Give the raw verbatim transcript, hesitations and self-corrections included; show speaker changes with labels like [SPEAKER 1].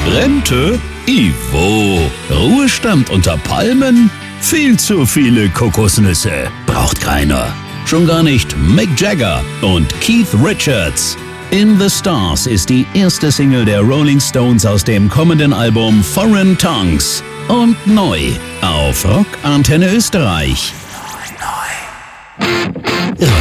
[SPEAKER 1] Rente? Ivo. Ruhestand unter Palmen? Viel zu viele Kokosnüsse. Braucht keiner. Schon gar nicht Mick Jagger und Keith Richards. In the Stars ist die erste Single der Rolling Stones aus dem kommenden Album Foreign Tongues. Und neu auf Rock Antenne Österreich.